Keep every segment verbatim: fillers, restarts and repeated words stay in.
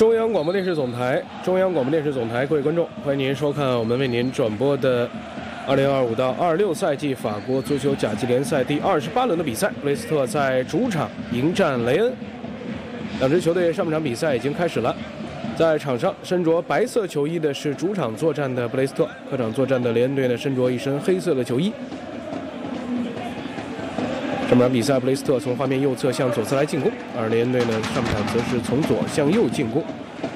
中央广播电视总台，中央广播电视总台，各位观众，欢迎您收看我们为您转播的二零二五到二六赛季法国足球甲级联赛第二十八轮的比赛。布雷斯特在主场迎战雷恩，两支球队上半场比赛已经开始了。在场上身着白色球衣的是主场作战的布雷斯特，客场作战的雷恩队呢身着一身黑色的球衣。上半场比赛，布雷斯特从画面右侧向左侧来进攻，而雷恩队呢上半场则是从左向右进攻。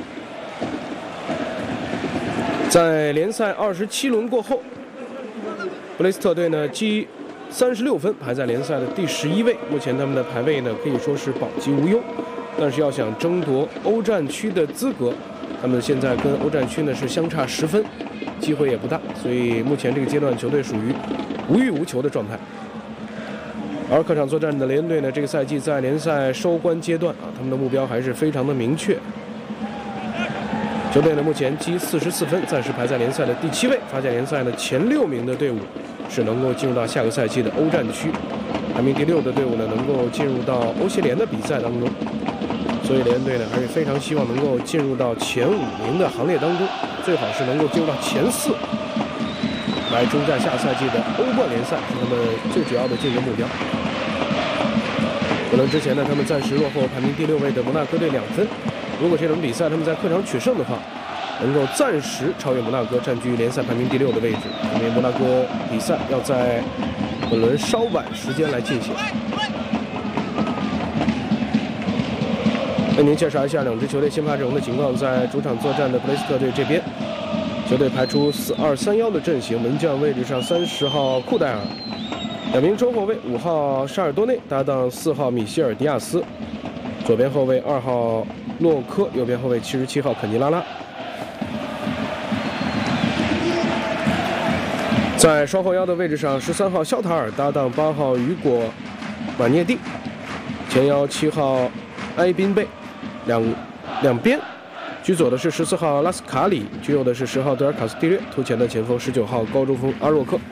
在联赛二十七轮过后，布雷斯特队呢积三十六分，排在联赛的第十一位。目前他们的排位呢可以说是保级无忧，但是要想争夺欧战区的资格，他们现在跟欧战区呢是相差十分，机会也不大，所以目前这个阶段球队属于无欲无求的状态。而客场作战的雷恩队呢，这个赛季在联赛收官阶段啊，他们的目标还是非常的明确。球队呢目前积四十四分，暂时排在联赛的第七位。法甲联赛呢前六名的队伍是能够进入到下个赛季的欧战区，排名第六的队伍呢能够进入到欧协联的比赛当中。所以雷恩队呢还是非常希望能够进入到前五名的行列当中，最好是能够进入到前四，来征战下赛季的欧冠联赛，是他们最主要的竞争目标。可能之前呢，他们暂时落后排名第六位的摩纳哥队两分。如果这轮比赛他们在客场取胜的话，能够暂时超越摩纳哥，占据联赛排名第六的位置。因为摩纳哥比赛要在本轮稍晚时间来进行。为您介绍一下两支球队先发阵容的情况。在主场作战的布雷斯特队这边，球队排出四二三幺的阵型，门将位置上三十号库戴尔，两名中后卫，五号沙尔多内搭档四号米歇尔迪亚斯，左边后卫二号洛科，右边后卫七十七号肯尼拉拉。在双后腰的位置上，十三号肖塔尔搭档八号雨果马涅蒂，前腰七号埃宾贝，两两边。居左的是十四号拉斯卡里，居右的是十号德尔卡斯蒂略，突前的前锋十九号高中锋阿若克。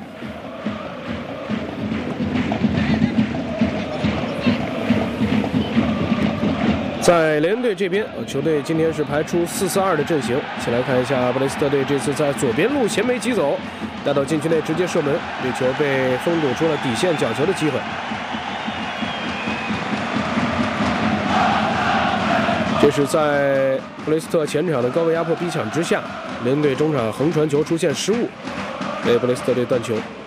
在雷恩队这边，球队今天是排出四四二的阵型。一起来看一下布雷斯特队这次在左边路前没急走，带到禁区内直接射门，这球被封堵出了底线角球的机会。这是在布雷斯特前场的高位压迫逼抢之下，雷恩队中场横传球出现失误，被布雷斯特队断球。